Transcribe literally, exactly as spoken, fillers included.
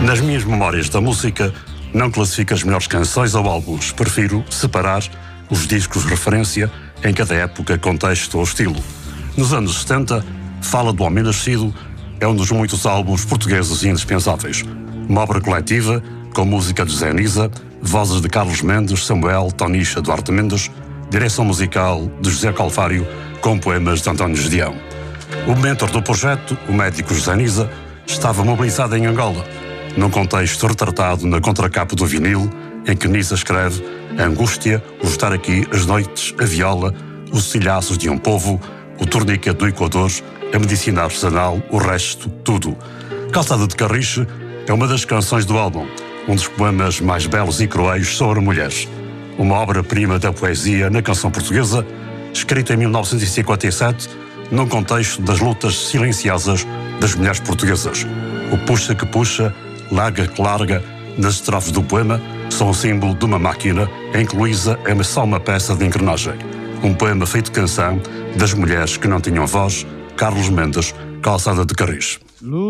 Nas minhas memórias da música, não classifico as melhores canções ou álbuns. Prefiro separar os discos de referência em cada época, contexto ou estilo. Nos anos setenta, Fala do Homem Nascido é um dos muitos álbuns portugueses indispensáveis. Uma obra coletiva, com música de Zé Nisa, vozes de Carlos Mendes, Samuel, Tonicha, Duarte Mendes, direção musical de José Calfário, com poemas de António Gedeão. O mentor do projeto, o médico José Nisa, estava mobilizado em Angola, num contexto retratado na contracapa do vinil, em que Nisa escreve a angústia, o estar aqui, as noites, a viola, os cilhaços de um povo, o torniquete do Equador, a medicina artesanal, o resto, tudo. Calçada de Carriche é uma das canções do álbum, um dos poemas mais belos e cruéis sobre mulheres. Uma obra-prima da poesia na canção portuguesa, escrita em mil novecentos e cinquenta e sete, num contexto das lutas silenciosas das mulheres portuguesas. O puxa que puxa, larga que larga, nas estrofes do poema, são o símbolo de uma máquina em que Luísa é só uma peça de engrenagem. Um poema feito canção das mulheres que não tinham voz, Carlos Mendes, Calçada de Carris.